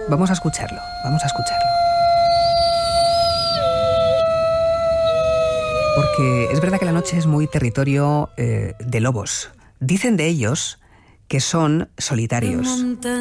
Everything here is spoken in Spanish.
Vamos a escucharlo, vamos a escucharlo. Porque es verdad que la noche es muy territorio de lobos. Dicen de ellos que son solitarios.